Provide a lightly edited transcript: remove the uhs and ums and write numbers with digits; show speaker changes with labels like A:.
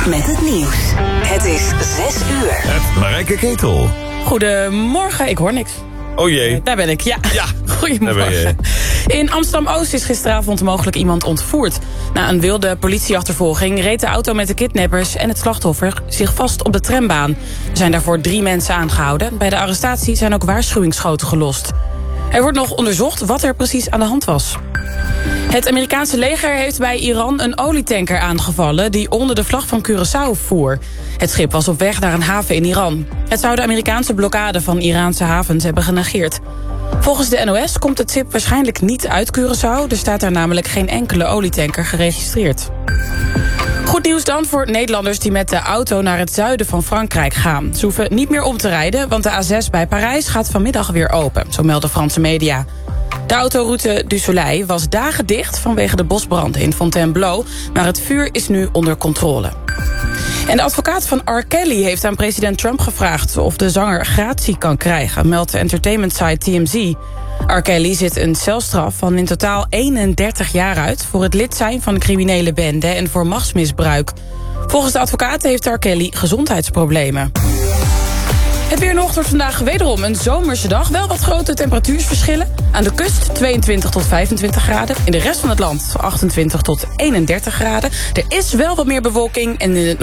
A: met het nieuws. Het is 6 uur.
B: Het Marijke Ketel.
C: Goedemorgen, ik hoor niks.
B: Oh jee.
C: Daar ben ik, ja. Goedemorgen.
B: Daar ben je.
C: In Amsterdam-Oost is gisteravond mogelijk iemand ontvoerd. Na een wilde politieachtervolging reed de auto met de kidnappers en het slachtoffer zich vast op de trambaan. Er zijn daarvoor 3 mensen aangehouden. Bij de arrestatie zijn ook waarschuwingsschoten gelost. Er wordt nog onderzocht wat er precies aan de hand was. Het Amerikaanse leger heeft bij Iran een olietanker aangevallen die onder de vlag van Curaçao voer. Het schip was op weg naar een haven in Iran. Het zou de Amerikaanse blokkade van Iraanse havens hebben genegeerd. Volgens de NOS komt het schip waarschijnlijk niet uit Curaçao. Er staat daar namelijk geen enkele olietanker geregistreerd. Goed nieuws dan voor Nederlanders die met de auto naar het zuiden van Frankrijk gaan. Ze hoeven niet meer om te rijden, want de A6 bij Parijs gaat vanmiddag weer open. Zo melden Franse media. De autoroute du Soleil was dagen dicht vanwege de bosbranden in Fontainebleau, maar het vuur is nu onder controle. En de advocaat van R. Kelly heeft aan president Trump gevraagd of de zanger gratie kan krijgen, meldt de entertainment site TMZ. R. Kelly zit een celstraf van in totaal 31 jaar uit voor het lid zijn van een criminele bende en voor machtsmisbruik. Volgens de advocaat heeft R. Kelly gezondheidsproblemen. Het weer nog wordt vandaag wederom een zomerse dag. Wel wat grote temperatuursverschillen. Aan de kust 22 tot 25 graden. In de rest van het land 28 tot 31 graden. Er is wel wat meer bewolking en in het